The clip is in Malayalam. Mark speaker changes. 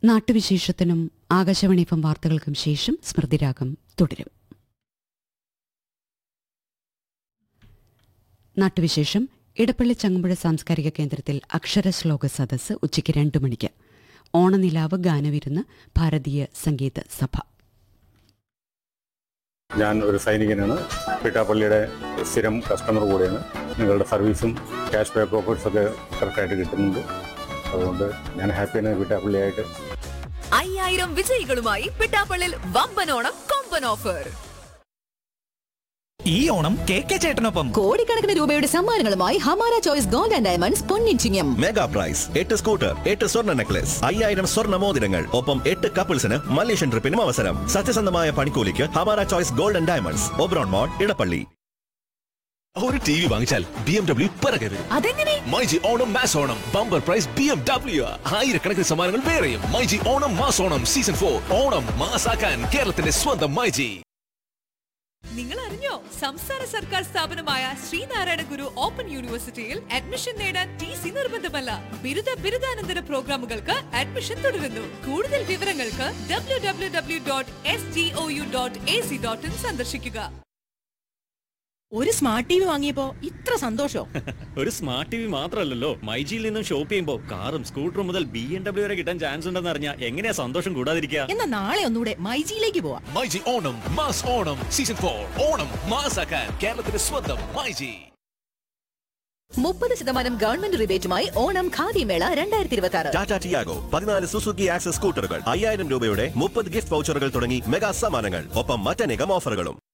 Speaker 1: നാട്ടുവിശേഷത്തിനും ആകാശവാണി FM വാർത്തകൾക്കും ശേഷം സ്മൃതിരാഗം തുടരും. നാട്ടുവിശേഷം. ഇടപ്പള്ളി ചങ്ങമ്പുഴ സാംസ്കാരിക കേന്ദ്രത്തിൽ അക്ഷരശ്ലോക സദസ്സ് ഉച്ചയ്ക്ക് 2 മണിക്ക്. ഓണനിലാവ് ഗാനവിരുന്ന് ഭാരതീയ സംഗീത സഭ.
Speaker 2: ഞാൻ ഒരു സൈനികനാണ്. പിട്ടാപ്പള്ളിയുടെ സ്ഥിരം കസ്റ്റമർ കൂടെയാണ്. നിങ്ങളുടെ സർവീസും ക്യാഷ് ബാക്ക് ഓഫേഴ്സൊക്കെ കറക്റ്റായിട്ട് കിട്ടുന്നുണ്ട്. അതുകൊണ്ട് ഞാൻ ഹാപ്പിയാണ് പിട്ടാപ്പള്ളിയായിട്ട്.
Speaker 3: 5000 വിജയികളുമായി പിട്ടാപ്പള്ളിൽ വമ്പനോണം കോമ്പൻ ഓഫർ.
Speaker 4: ഈ ഓണം കെ ചേട്ടനൊപ്പം
Speaker 3: കോടിക്കണക്കിന് രൂപയുടെ സമ്മാനങ്ങളുമായി Hamara choice gold and diamonds പൊന്നിച്ചിങ്ങം.
Speaker 5: Mega price 8 scooter, 8 സ്വർണ്ണ നെക്ലസ്, 5000 സ്വർണ്ണ മോതിരങ്ങൾ, ഒപ്പം 8 കപ്പിൾസിന് മലേഷ്യൻ ട്രിപ്പിനും അവസരം. സത്യസന്ധമായ പണിക്കൂലിക്ക് Hamara choice gold and diamonds, Oberon മോൾ, ഇടപ്പള്ളി.
Speaker 6: ഒരു ടിവി വാങ്ങിച്ചാൽ BMW പിറകെ വരും.
Speaker 3: അതെങ്ങനെ?
Speaker 6: MyG Onam mass Onam bumper prize BMW. ആയിരക്കണക്കിന് സമ്മാനങ്ങൾ വേറെയും. മൈജി ഓണം മാസ് ഓണം സീസൺ 4 ഓണം മാസാക്കാൻ കേരളത്തിന്റെ സ്വന്തം മൈജി.
Speaker 7: നിങ്ങൾ അറിഞ്ഞോ? സംസ്ഥാന സർക്കാർ സ്ഥാപനമായ ശ്രീനാരായണ ഗുരു ഓപ്പൺ യൂണിവേഴ്സിറ്റിയിൽ അഡ്മിഷൻ നേടാൻ TC നിർബന്ധമല്ല. ബിരുദാനന്തര പ്രോഗ്രാമുകൾക്ക് അഡ്മിഷൻ തുടരുന്നു. കൂടുതൽ വിവരങ്ങൾക്ക് www.sdou.ac.in സന്ദർശിക്കുക.
Speaker 8: ഒരു സ്മാർട്ട് ടിവി വാങ്ങിയപ്പോ ഇത്ര സന്തോഷം.
Speaker 9: ഒരു സ്മാർട്ട് ടിവി മാത്രമല്ലല്ലോ, മൈജിയിൽ നിന്നും ഷോപ്പ് ചെയ്യുമ്പോൾ കാറും സ്കൂട്ടറും മുതൽ BMW വരെ കിട്ടാൻ ചാൻസ് ഉണ്ടെന്ന് അറിഞ്ഞാൽ എങ്ങനെയാ സന്തോഷം കൂടാതിരിക്കുക?
Speaker 8: എന്നാ നാളെ ഒന്നുകൂടെ മൈജിയിലേക്ക് പോവാം.
Speaker 6: മൈജി ഓണം മാസ് ഓണം സീസൺ 4 ഓണം മാസാക്കാൻ കേരളത്തിന്റെ സ്വന്തം മൈജി.
Speaker 3: 30% ഗവൺമെന്റ് റിബേറ്റുമായി ഓണം ഖാദി മേള 2026.
Speaker 5: ടാറ്റ ടിയാഗോ, 14 സുസുക്കി ആക്സസ് സ്കൂട്ടറുകൾ, 5000 രൂപയുടെ 30 ഗിഫ്റ്റ് വൗച്ചറുകൾ തുടങ്ങി മെഗാ സമ്മാനങ്ങൾ, ഒപ്പം മറ്റനേകം ഓഫറുകളും.